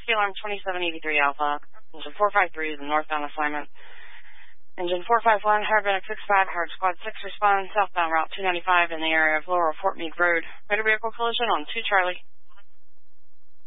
Rescue Alarm 2783 Alpha. Engine 453 is in northbound assignment. Engine 451, Paramedic 65, Hard Squad 6 respond, southbound Route 295 in the area of Lower Fort Meade Road. Motor vehicle collision on 2 Charlie.